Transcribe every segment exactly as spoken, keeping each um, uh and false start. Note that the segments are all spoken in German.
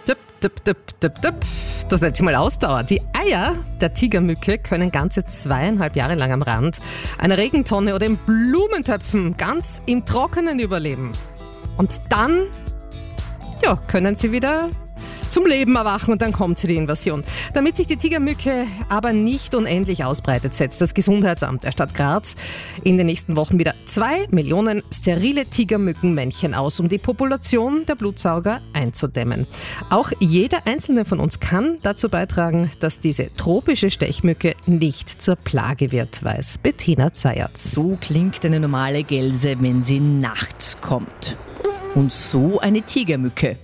Tipp, tipp, tipp, tipp, tipp. Das nennt sich mal Ausdauer. Die Eier der Tigermücke können ganze zweieinhalb Jahre lang am Rand einer Regentonne oder in Blumentöpfen ganz im Trockenen überleben. Und dann ja, können sie wieder zum Leben erwachen und dann kommt sie die Invasion. Damit sich die Tigermücke aber nicht unendlich ausbreitet, setzt das Gesundheitsamt der Stadt Graz in den nächsten Wochen wieder zwei Millionen sterile Tigermückenmännchen aus, um die Population der Blutsauger einzudämmen. Auch jeder einzelne von uns kann dazu beitragen, dass diese tropische Stechmücke nicht zur Plage wird, weiß Bettina Zayatz. So klingt eine normale Gelse, wenn sie nachts kommt. Und so eine Tigermücke.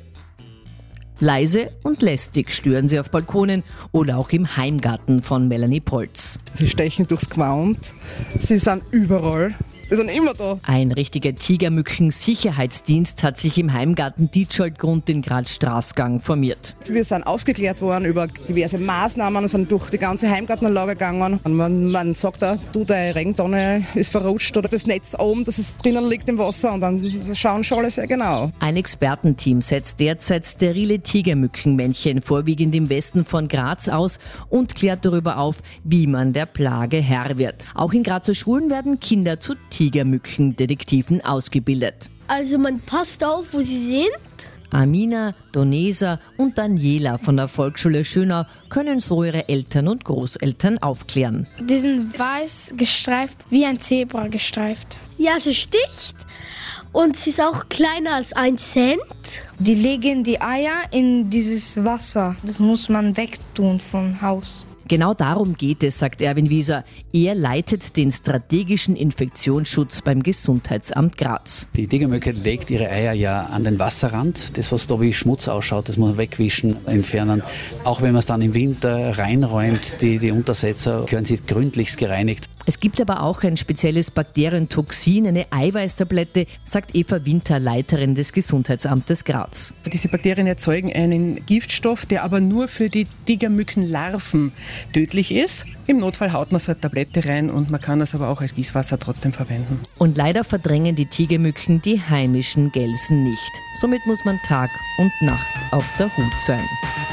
Leise und lästig stören sie auf Balkonen oder auch im Heimgarten von Melanie Polz. Sie stechen durchs Gewand, sie sind überall, sie sind immer da. Ein richtiger Tigermücken-Sicherheitsdienst hat sich im Heimgarten Dietscholtgrund in Graz-Straßgang formiert. Wir sind aufgeklärt worden über diverse Maßnahmen und sind durch die ganze Heimgartenanlage gegangen. Und man, man sagt auch, du, deine Regentonne ist verrutscht oder das Netz oben, dass es drinnen liegt im Wasser und dann schauen schon alle sehr genau. Ein Expertenteam setzt derzeit sterile Tigermückenmännchen vorwiegend im Westen von Graz aus und klärt darüber auf, wie man der Plage Herr wird. Auch in Grazer Schulen werden Kinder zu Tigermückendetektiven ausgebildet. Also man passt auf, wo sie sind. Amina, Donesa und Daniela von der Volksschule Schönau können so ihre Eltern und Großeltern aufklären. Die sind weiß gestreift, wie ein Zebra gestreift. Ja, sie sticht und sie ist auch kleiner als ein Cent. Die legen die Eier in dieses Wasser. Das muss man wegtun vom Haus. Genau darum geht es, sagt Erwin Wieser. Er leitet den strategischen Infektionsschutz beim Gesundheitsamt Graz. Die Tigermücke legt ihre Eier ja an den Wasserrand. Das, was da wie Schmutz ausschaut, das muss man wegwischen, entfernen. Auch wenn man es dann im Winter reinräumt, die, die Untersetzer, gehören sie gründlichst gereinigt. Es gibt aber auch ein spezielles Bakterientoxin, eine Eiweißtablette, sagt Eva Winter, Leiterin des Gesundheitsamtes Graz. Diese Bakterien erzeugen einen Giftstoff, der aber nur für die Tigermückenlarven tödlich ist. Im Notfall haut man so eine Tablette rein und man kann das aber auch als Gießwasser trotzdem verwenden. Und leider verdrängen die Tigermücken die heimischen Gelsen nicht. Somit muss man Tag und Nacht auf der Hut sein.